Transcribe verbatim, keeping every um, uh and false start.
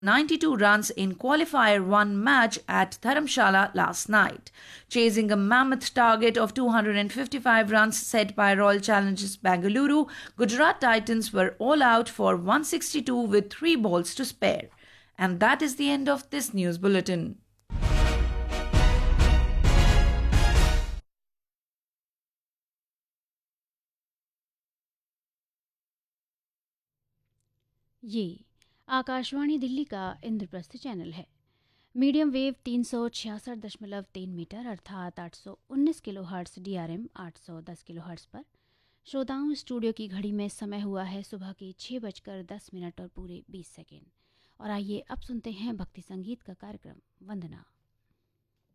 ninety-two runs in qualifier one match at Dharamshala last night, chasing a mammoth target of two hundred fifty-five runs set by Royal Challengers Bengaluru. Gujarat Titans were all out for one sixty-two with three balls to spare. And that is the end of this news bulletin. ये आकाशवाणी दिल्ली का Indraprastha channel है। Medium wave तीन सौ छियासठ दशमलव तीन metre अर्थात आठ सौ उन्नीस kilo hertz D R M आठ सौ दस किलो हर्ट्स पर श्रोताओं, स्टूडियो की घड़ी में समय हुआ है सुबह के छः बजकर दस मिनट और पूरे बीस सेकेंड। और आइए अब सुनते हैं भक्ति संगीत का कार्यक्रम वंदना।